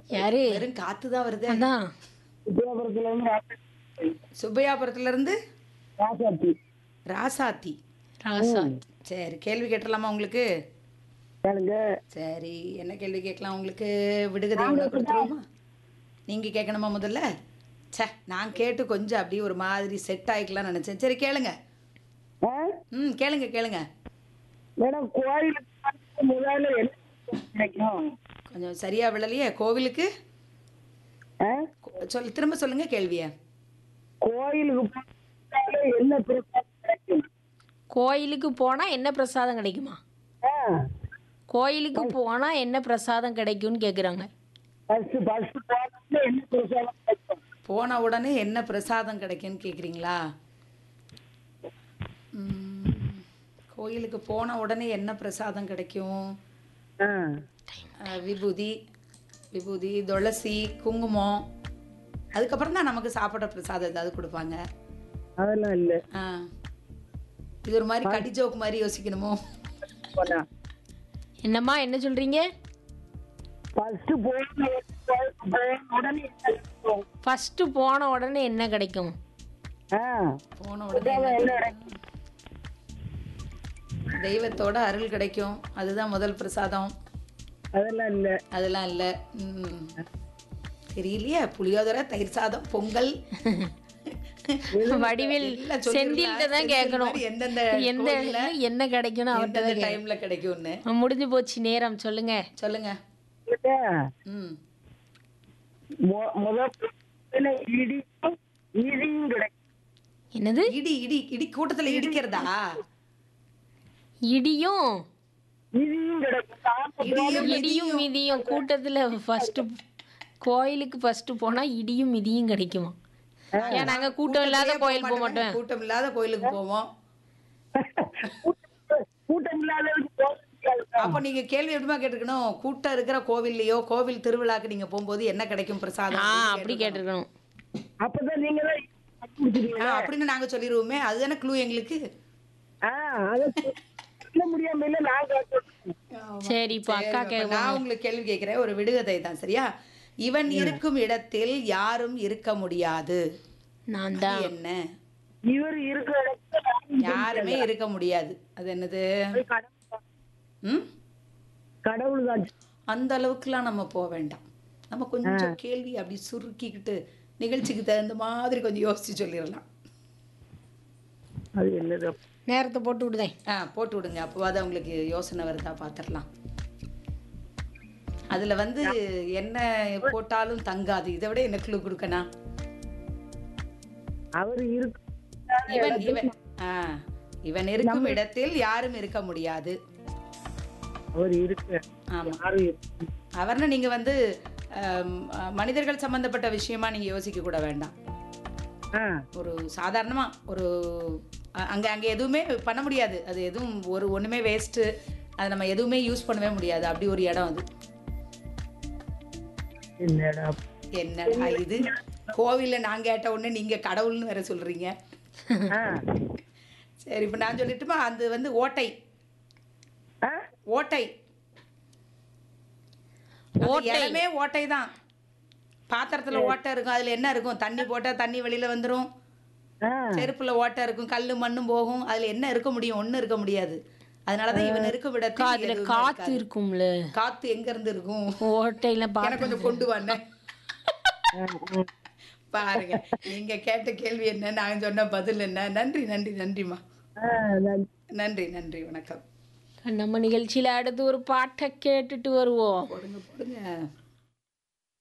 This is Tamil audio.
யாரு? வெறும் காத்து தான் வருது. அதான். சுப்பிரபுரத்துல இருந்து சுப்பையாபுரத்துல இருந்து ராசாத்தி. ராசாத்தி. ராசா. சரி, கேள்வி கேட்டலாமா உங்களுக்கு? கேளுங்க. சரி, என்ன கேள்வி கேட்கலாம் உங்களுக்கு? விடுகதை ஒன்று கொடுத்துருவோமா? நீங்கள் கேட்கணுமா முதல்ல? சே, நான் கேட்டு கொஞ்சம் அப்படியே ஒரு மாதிரி செட் ஆகிக்கலாம்னு நினச்சேன். சரி கேளுங்க. ஆ? கேளுங்க கேளுங்க. மேடம், கோயிலுக்கு முதல்ல என்ன கிடைக்கும்? கொஞ்சம் சரியா விழலையே. கோவிலுக்கு ஆ? திரும்ப சொல்லுங்க கேள்வியை. கோயிலுக்கு போனாலே என்ன பிரசாதம் கிடைக்கும்? கோயிலுக்கு போனா என்ன பிரசாதம் கிடைக்குமா? ஆ. கோயிலுக்கு போனா என்ன பிரசாதம் கிடைக்கும்னு கேக்குறாங்க. ஃபர்ஸ்ட் போனாலே என்ன பிரசாதம் கிடைக்கும்? போன உடனே என்ன பிரசாதம் கிடைக்குன்னு கேட்குறீங்களா? கோயிலுக்கு போன உடனே என்ன பிரசாதம் கிடைக்கும்? ஆ. விபூதி, விபூதி, துளசி, குங்குமம். அதுக்கப்புறம் தான் நமக்கு சாப்பிட்ற பிரசாதம் ஏதாவது கொடுப்பாங்க. அதெல்லாம் இல்ல. இது ஒரு மாதிரி கடி ஜோக்கு மாதிரி யோசிக்கணுமோ? போனா என்னம்மா என்ன சொல்றீங்க? ஃபர்ஸ்ட் போன உடனே என்ன கிடைக்கும்? ஃபர்ஸ்ட் போன உடனே என்ன கிடைக்கும்? ஆ. போன உடனே என்ன என்ன கிடைக்கும்? தெய்வத்தோட அருள் கிடைக்கும். அதுதான் முதல் பிரசாதம். அதெல்லாம் இல்ல. அதெல்லாம் இல்லை. தெரியலையே. புளியோதரை, தயிர் சாதம், பொங்கல். வடிவில் எல்லாம் செந்தில்கிட்ட தான் கேட்கணும். எந்தெந்த எந்த இடத்துல என்ன கிடைக்கும்னு அவர்கிட்ட எந்தெந்த தான் டைம்ல கிடைக்கும்னு. முடிஞ்சு போச்சு நேரம். சொல்லுங்க. சொல்லுங்க. இல்ல. ம் முதல்ல இடியும் கிடைக்கும். என்னது? இடி இடி இடி கூட்டத்துல இடிக்கிறதா? இடியும் இடியும் கிடைக்கும். இடியும் மிதியும் கூட்டத்துல ஃபர்ஸ்ட் கோயிலுக்கு ஃபர்ஸ்ட் போனா இடியும் மிதியும் கிடைக்குமா? ஏன் நாங்க கூட்டம் இல்லாத கோயில் போக மாட்டோம். கூட்டம் இல்லாத கோயிலுக்கு போவோம். கூட்டம் இல்லாததுக்கு போக முடியாது. அப்ப நீங்க கேள்வி எப்படிமா கேட்டிருக்கணும்? கூட்டம் இருக்கிற கோவில்லையோ கோவில் திருவிழாக்கு நீங்க போகும்போது என்ன கிடைக்கும் பிரசாதம்? அப்படி கேட்டிருக்கணும். அப்பதான் நீங்க தான் கண்டுபிடிச்சிருக்கீங்க. அப்படின்னு நாங்க சொல்லிடுவோமே. அதுதானே க்ளூ எங்களுக்கு. அதை சொல்ல முடியாம இல்ல நான் கேட்கிறேன். சரிப்பா அக்கா சரி, அப்ப நான் உங்களுக்கு கேள்வி கேட்கிறேன். ஒரு விடுகதை தான், சரியா? இவன் இருக்கும் இடத்தில் யாரும் இருக்க முடியாது. நான் அது தான். என்ன? இவர் இருக்கிற இடத்துல யாருமே இருக்க முடியாது. அது என்னது? ம் கடவுள் தான். அந்த அளவுக்குலாம் நம்ம போக வேண்டாம். நம்ம கொஞ்சம் கேள்வி அப்படி சுருக்கிக்கிட்டு நிகழ்ச்சிக்கு தகுந்த மாதிரி கொஞ்சம் யோசிச்சு சொல்லிடலாம். அது என்னது? நேரத்தை போட்டு விடுதேன். போட்டு விடுங்க. அப்போவாது உங்களுக்கு யோசனை வருதா பார்த்துடலாம். அதுல வந்து என்ன போட்டாலும் தங்காது. இதை விட என்ன க்ளூ கொடுக்கணா? அவர் இருக்கு. இவன் இவன் இவன் இருக்கும் இடத்தில் யாரும் இருக்க முடியாது. அவர் இருக்கு. ஆமா. யாரும் இருக்கு. அவர்னு நீங்க வந்து மனிதர்கள் சம்பந்தப்பட்ட விஷயமா நீங்க யோசிக்க கூட வேண்டாம். ஒரு சாதாரணமா ஒரு அங்க அங்க எதுவுமே பண்ண முடியாது. அது எதுவும் ஒண்ணுமே வேஸ்ட். அது நம்ம எதுவுமே யூஸ் பண்ணவே முடியாது. அப்படி ஒரு இடம் அது. என்னடா இது? கோவில்ல நான் கேட்ட உடனே நீங்க கடவுள்னு வேற சொல்றீங்க. சரி, இப்ப நான் சொல்லிட்டுமா? அது வந்து ஓட்டை. ஓட்டை. இடமே ஓட்டை தான். பாத்திரத்துல ஓட்டை இருக்கும். அதுல என்ன இருக்கும்? தண்ணி போட்டா தண்ணி வெளியில வந்துரும். செருப்புல ஓட்டை இருக்கும். கல்லு மண்ணும் போகும். அதுல என்ன இருக்க முடியும்? ஒண்ணு இருக்க முடியாது. அதனாலதான் இவன் இருக்கும் விடத்துல காத்து இருக்கும்ல. காத்து எங்க இருந்து இருக்கும்? ஓட்டையில எனக்கு கொஞ்சம் கொண்டு வாங்க பாருங்க. நீங்க கேட்ட கேள்வி என்ன, நான் சொன்ன பதில் என்ன? நன்றி நன்றி நன்றிமா. நன்றி நன்றி, வணக்கம். நம்ம நிகழ்ச்சியில அடுத்து ஒரு பாட்டை கேட்டுட்டு வருவோம். போடுங்க போடுங்க.